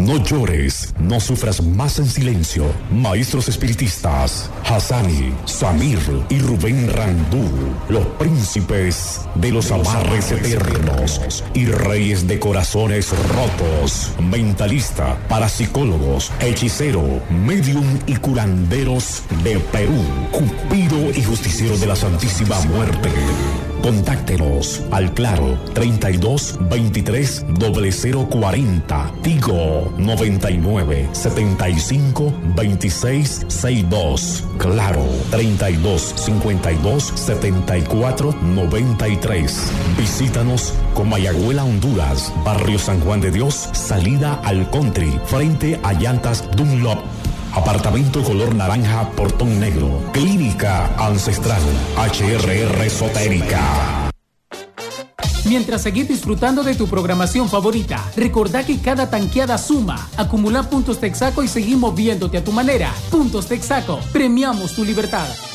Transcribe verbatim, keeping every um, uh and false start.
No llores, no sufras más en silencio. Maestros espiritistas, Hassani, Samir y Rubén Randú, los príncipes de los amarres eternos y reyes de corazones rotos, mentalista, parapsicólogos, hechicero, medium y curanderos de Perú, Cupido y justiciero de la Santísima Muerte. Contáctenos al Claro treinta y dos veintitrés cero cero cuarenta, Tigo noventa y nueve setenta y cinco veintiséis sesenta y dos, Claro treinta y dos cincuenta y dos setenta y cuatro noventa y tres. Visítanos con Mayagüela, Honduras, Barrio San Juan de Dios, salida al Country, frente a Llantas Dunlop. Apartamento color naranja, portón negro. Clínica Ancestral, H R R Esotérica. Mientras seguir disfrutando de tu programación favorita, recordá que cada tanqueada suma. Acumula puntos Texaco y seguimos moviéndote a tu manera. Puntos Texaco, premiamos tu libertad.